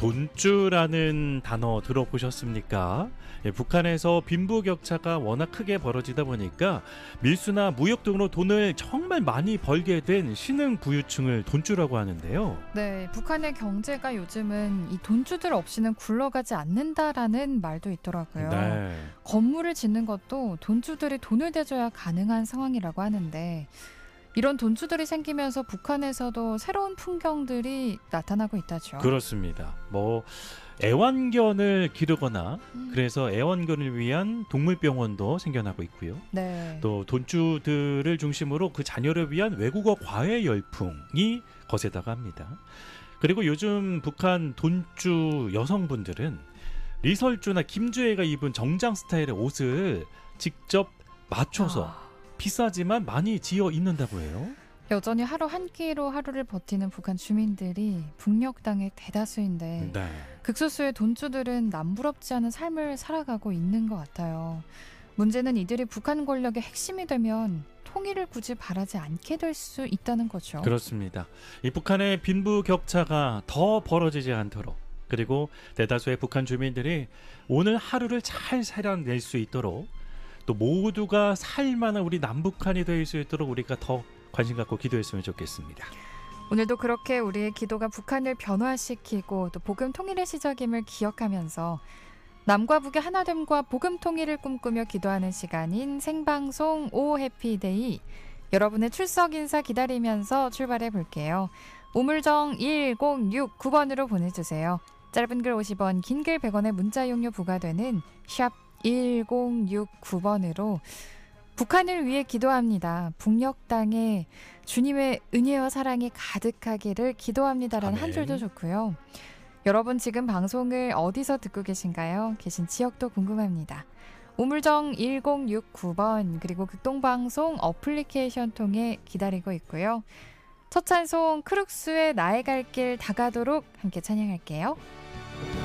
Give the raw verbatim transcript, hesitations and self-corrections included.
돈주라는 단어 들어보셨습니까? 예, 북한에서 빈부격차가 워낙 크게 벌어지다 보니까 밀수나 무역 등으로 돈을 정말 많이 벌게 된 신흥부유층을 돈주라고 하는데요. 네, 북한의 경제가 요즘은 이 돈주들 없이는 굴러가지 않는다라는 말도 있더라고요. 네. 건물을 짓는 것도 돈주들이 돈을 대줘야 가능한 상황이라고 하는데 이런 돈주들이 생기면서 북한에서도 새로운 풍경들이 나타나고 있다죠. 그렇습니다. 뭐 애완견을 기르거나 음. 그래서 애완견을 위한 동물병원도 생겨나고 있고요. 네. 또 돈주들을 중심으로 그 자녀를 위한 외국어 과외 열풍이 거세다고 합니다. 그리고 요즘 북한 돈주 여성분들은 리설주나 김주애가 입은 정장 스타일의 옷을 직접 맞춰서 아. 비싸지만 많이 지어 입는다고 해요. 여전히 하루 한 끼로 하루를 버티는 북한 주민들이 북녘 땅의 대다수인데 네. 극소수의 돈주들은 남부럽지 않은 삶을 살아가고 있는 것 같아요. 문제는 이들이 북한 권력의 핵심이 되면 통일을 굳이 바라지 않게 될 수 있다는 거죠. 그렇습니다. 이 북한의 빈부격차가 더 벌어지지 않도록 그리고 대다수의 북한 주민들이 오늘 하루를 잘 살아낼 수 있도록 또 모두가 살만한 우리 남북한이 될 수 있도록 우리가 더 관심 갖고 기도했으면 좋겠습니다. 오늘도 그렇게 우리의 기도가 북한을 변화시키고 또 복음 통일의 시작임을 기억하면서 남과 북의 하나됨과 복음 통일을 꿈꾸며 기도하는 시간인 생방송 오 해피데이, 여러분의 출석 인사 기다리면서 출발해 볼게요. 우물정 일공육구 번으로 보내주세요. 짧은 글 오십 원, 긴 글 백 원의 문자 용료 부과되는 샵 일공육구 번으로 북한을 위해 기도합니다. 북녘 땅에 주님의 은혜와 사랑이 가득하기를 기도합니다라는 아멘. 한 줄도 좋고요. 여러분 지금 방송을 어디서 듣고 계신가요? 계신 지역도 궁금합니다. 우물정 일공육구 번 그리고 극동방송 어플리케이션 통해 기다리고 있고요. 첫 찬송 크룩스의 나의 갈 길 다가도록 함께 찬양할게요.